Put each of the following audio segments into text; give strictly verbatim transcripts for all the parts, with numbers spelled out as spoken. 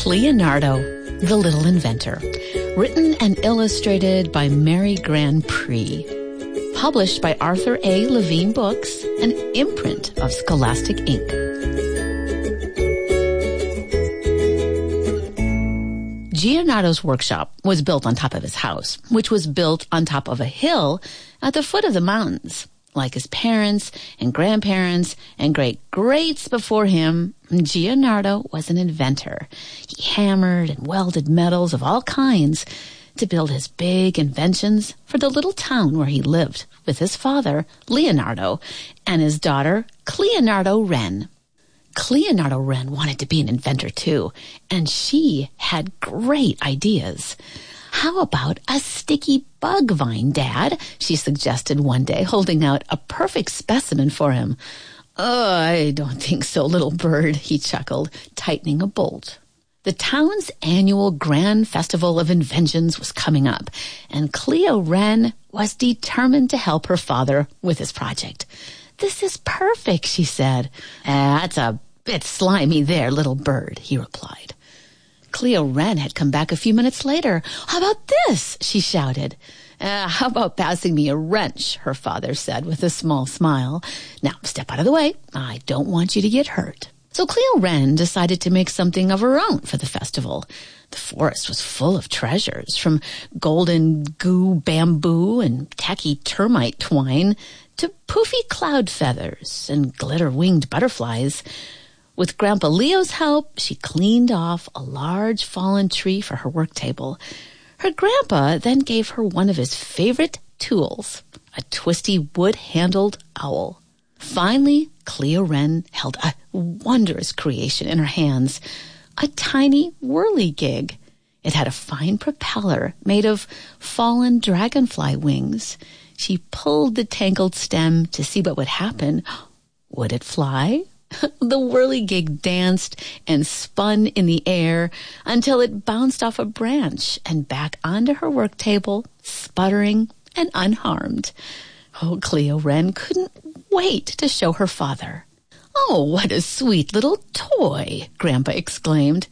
Leonardo, the Little Inventor. Written and illustrated by Mary Grand Prix. Published by Arthur A. Levine Books, an imprint of Scholastic Incorporated. Gianardo's workshop was built on top of his house, which was built on top of a hill at the foot of the mountains. Like his parents and grandparents and great-greats before him, Gianardo was an inventor. He hammered and welded metals of all kinds to build his big inventions for the little town where he lived with his father, Leonardo, and his daughter, Cleonardo Wren. Cleonardo Wren wanted to be an inventor too, and she had great ideas. How about a sticky bug vine, Dad? She suggested one day, holding out a perfect specimen for him. Oh, I don't think so, little bird, he chuckled, tightening a bolt. The town's annual Grand Festival of Inventions was coming up, and Cleo Wren was determined to help her father with his project. This is perfect, she said. Ah, that's a bit slimy there, little bird, he replied. Cleo Wren had come back a few minutes later. How about this? She shouted. Uh, how about passing me a wrench? Her father said with a small smile. Now, step out of the way. I don't want you to get hurt. So Cleo Wren decided to make something of her own for the festival. The forest was full of treasures, from golden goo bamboo and tacky termite twine to poofy cloud feathers and glitter-winged butterflies. With Grandpa Leo's help, she cleaned off a large fallen tree for her work table. Her grandpa then gave her one of his favorite tools, a twisty wood-handled owl. Finally, Cleo Wren held a wondrous creation in her hands, a tiny whirligig. It had a fine propeller made of fallen dragonfly wings. She pulled the tangled stem to see what would happen. Would it fly? The whirligig danced and spun in the air until it bounced off a branch and back onto her work table, sputtering and unharmed. Oh, Cleo Wren couldn't wait to show her father. Oh, what a sweet little toy, Grandpa exclaimed.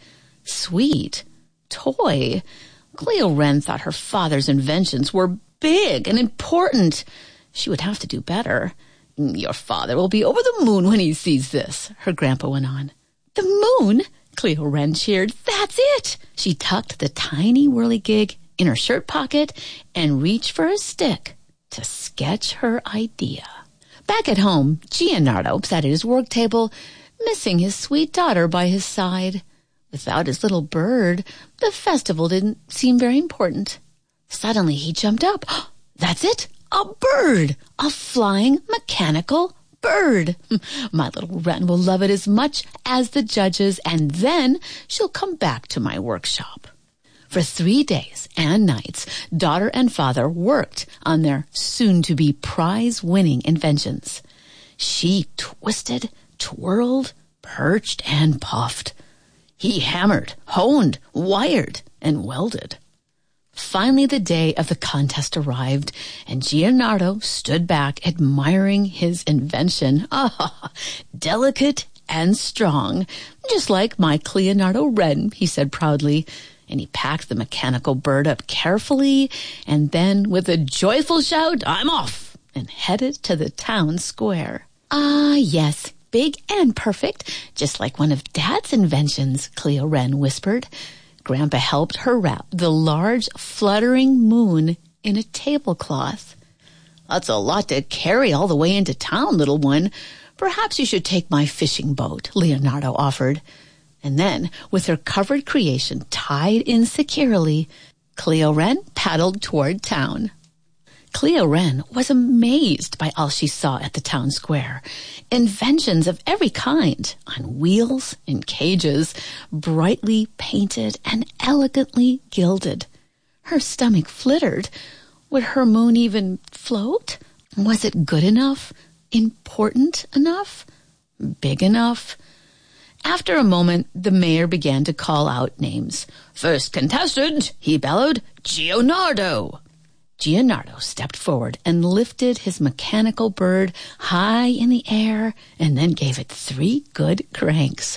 Sweet? Toy? Cleo Wren thought her father's inventions were big and important. She would have to do better. Your father will be over the moon when he sees this, her grandpa went on. The moon? Cleo Wren cheered. That's it! She tucked the tiny whirligig in her shirt pocket and reached for a stick to sketch her idea. Back at home, Gianardo sat at his work table, missing his sweet daughter by his side. Without his little bird, the festival didn't seem very important. Suddenly he jumped up. That's it! A bird! A flying mechanical bird! My little Wren will love it as much as the judges, and then she'll come back to my workshop. For three days and nights, daughter and father worked on their soon-to-be prize-winning inventions. She twisted, twirled, perched, and puffed. He hammered, honed, wired, and welded. Finally, the day of the contest arrived, and Gianardo stood back admiring his invention. Ah, delicate and strong, just like my Cleonardo Wren, he said proudly. And he packed the mechanical bird up carefully, and then, with a joyful shout, I'm off, and headed to the town square. Ah, yes, big and perfect, just like one of Dad's inventions, Cleo Wren whispered. Grandpa helped her wrap the large, fluttering moon in a tablecloth. That's a lot to carry all the way into town, little one. Perhaps you should take my fishing boat, Leonardo offered. And then, with her covered creation tied in securely, Cleo Wren paddled toward town. Cleo Wren was amazed by all she saw at the town square. Inventions of every kind, on wheels, in cages, brightly painted and elegantly gilded. Her stomach flittered. Would her moon even float? Was it good enough? Important enough? Big enough? After a moment, the mayor began to call out names. First contestant, he bellowed, Gianardo. Gianardo stepped forward and lifted his mechanical bird high in the air and then gave it three good cranks.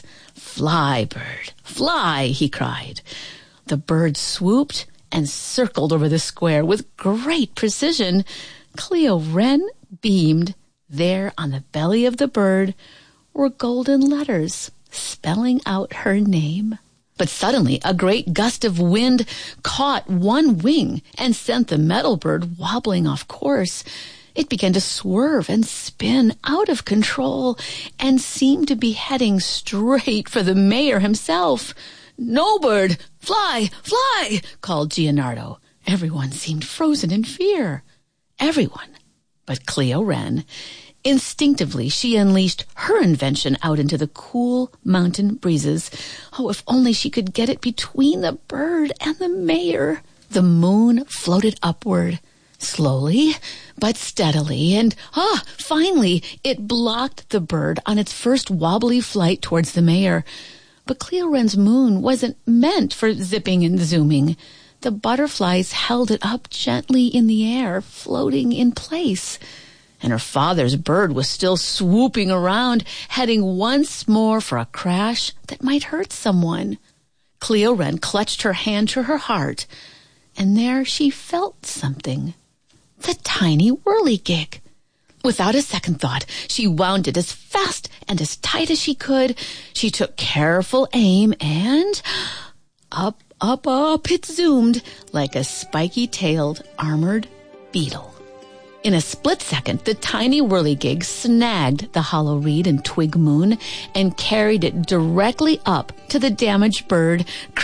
"Fly, bird, fly," he cried. The bird swooped and circled over the square with great precision. Cleo Wren beamed. There on the belly of the bird were golden letters spelling out her name. But suddenly a great gust of wind caught one wing and sent the metal bird wobbling off course. It began to swerve and spin out of control and seemed to be heading straight for the mayor himself. "No, bird! Fly! Fly!" called Gianardo. Everyone seemed frozen in fear. Everyone but Cleo Wren. Instinctively, she unleashed her invention out into the cool mountain breezes. Oh, if only she could get it between the bird and the mayor. The moon floated upward, slowly but steadily, and ah, finally, it blocked the bird on its first wobbly flight towards the mayor. But Cleo Wren's moon wasn't meant for zipping and zooming. The butterflies held it up gently in the air, floating in place. And her father's bird was still swooping around, heading once more for a crash that might hurt someone. Cleo Wren clutched her hand to her heart, and there she felt something. The tiny whirligig. Without a second thought, she wound it as fast and as tight as she could. She took careful aim, and up, up, up it zoomed like a spiky-tailed armored beetle. In a split second, the tiny whirligig snagged the hollow reed and twig moon and carried it directly up to the damaged bird.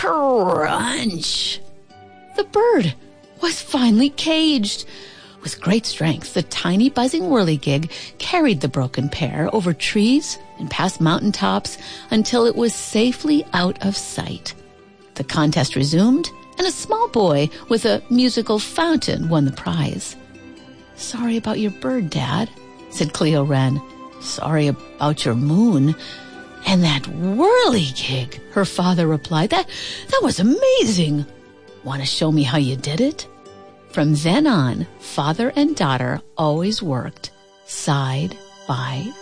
Crunch! The bird was finally caged. With great strength, the tiny buzzing whirligig carried the broken pair over trees and past mountaintops until it was safely out of sight. The contest resumed, and a small boy with a musical fountain won the prize. "Sorry about your bird, Dad," said Cleo Wren. "Sorry about your moon. And that whirligig," her father replied. That, that was amazing. Want to show me how you did it?" From then on, father and daughter always worked side by